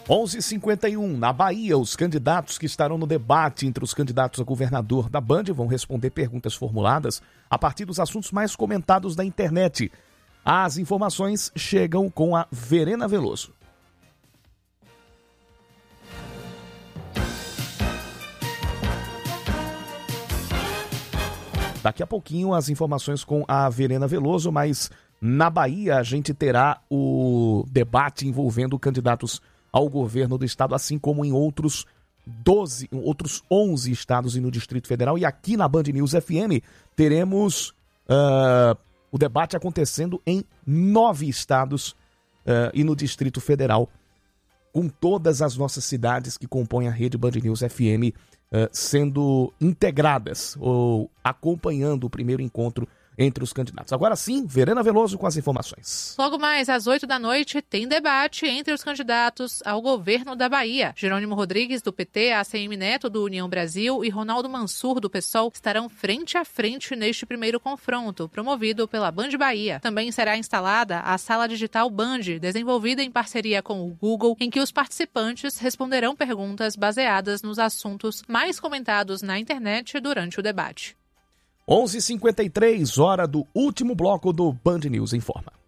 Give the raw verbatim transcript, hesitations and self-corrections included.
onze e cinquenta e um, na Bahia, os candidatos que estarão no debate entre os candidatos a governador da Band vão responder perguntas formuladas a partir dos assuntos mais comentados da internet. As informações chegam com a Verena Veloso. Daqui a pouquinho as informações com a Verena Veloso, mas na Bahia a gente terá o debate envolvendo candidatos ao governo do estado, assim como em outros doze, outros onze estados e no Distrito Federal. E aqui na Band News F M teremos uh, o debate acontecendo em nove estados uh, e no Distrito Federal, com todas as nossas cidades que compõem a rede Band News F M uh, sendo integradas ou acompanhando o primeiro encontro entre os candidatos. Agora sim, Verena Veloso com as informações. Logo mais, às oito da noite, tem debate entre os candidatos ao governo da Bahia. Jerônimo Rodrigues, do P T, A C M Neto, do União Brasil, e Ronaldo Mansur, do PSOL, estarão frente a frente neste primeiro confronto, promovido pela Band Bahia. Também será instalada a Sala Digital Band, desenvolvida em parceria com o Google, em que os participantes responderão perguntas baseadas nos assuntos mais comentados na internet durante o debate. onze e cinquenta e três, hora do último bloco do Band News Informa.